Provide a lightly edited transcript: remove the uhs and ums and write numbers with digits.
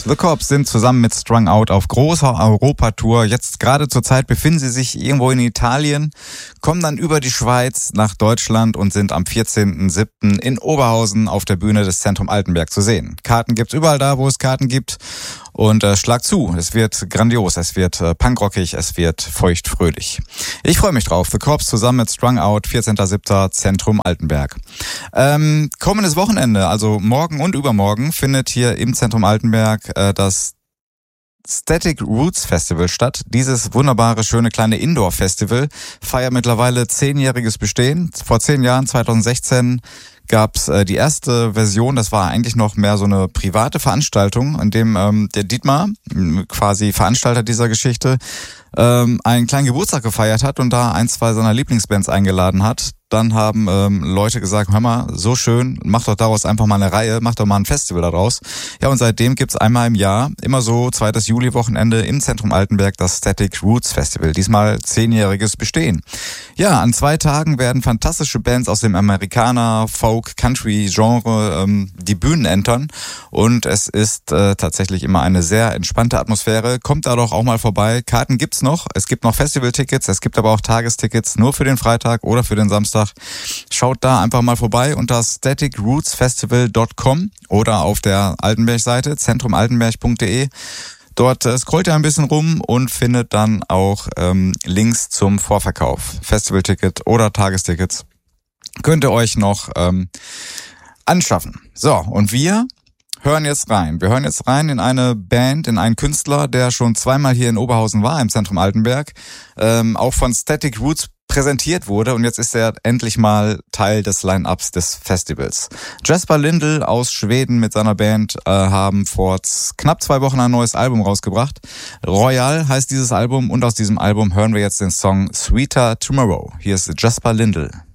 The Corrs sind zusammen mit Strung Out auf großer Europatour. Jetzt gerade zur Zeit befinden sie sich irgendwo in Italien, kommen dann über die Schweiz nach Deutschland und sind am 14.07. in Oberhausen auf der Bühne des Zentrum Altenberg zu sehen. Karten gibt's überall da, wo es Karten gibt. Und schlag zu, es wird grandios, es wird punkrockig, es wird feuchtfröhlich. Ich freue mich drauf. The Corrs zusammen mit Strung Out, 14.07. Zentrum Altenberg. Kommendes Wochenende, also morgen und übermorgen, findet hier im Zentrum Altenberg das Static Roots Festival statt. Dieses wunderbare, schöne kleine Indoor-Festival feiert mittlerweile 10-jähriges Bestehen. Vor 10 Jahren, 2016, gab's die erste Version. Das war eigentlich noch mehr so eine private Veranstaltung, in dem der Dietmar, quasi Veranstalter dieser Geschichte, einen kleinen Geburtstag gefeiert hat und da 1-2 seiner Lieblingsbands eingeladen hat. Dann haben Leute gesagt, hör mal, so schön, mach doch daraus einfach mal eine Reihe, mach doch mal ein Festival daraus. Ja, und seitdem gibt's einmal im Jahr, immer so 2. Juli-Wochenende im Zentrum Altenberg, das Static Roots Festival. Diesmal 10-jähriges Bestehen. Ja, an 2 Tagen werden fantastische Bands aus dem Amerikaner, Folk, Country-Genre die Bühnen entern. Und es ist tatsächlich immer eine sehr entspannte Atmosphäre. Kommt da doch auch mal vorbei. Karten gibt's noch. Es gibt noch Festivaltickets, es gibt aber auch Tagestickets nur für den Freitag oder für den Samstag. Schaut da einfach mal vorbei unter staticrootsfestival.com oder auf der Altenberg-Seite zentrumaltenberg.de. Dort scrollt ihr ein bisschen rum und findet dann auch Links zum Vorverkauf. Festivalticket oder Tagestickets könnt ihr euch noch anschaffen. So, und wir hören jetzt rein. Wir hören jetzt rein in eine Band, in einen Künstler, der schon 2-mal hier in Oberhausen war, im Zentrum Altenberg, auch von Static Roots präsentiert wurde und jetzt ist er endlich mal Teil des Line-Ups des Festivals. Jesper Lindell aus Schweden mit seiner Band haben vor knapp 2 Wochen ein neues Album rausgebracht. Royal heißt dieses Album und aus diesem Album hören wir jetzt den Song Sweeter Tomorrow. Hier ist Jesper Lindell.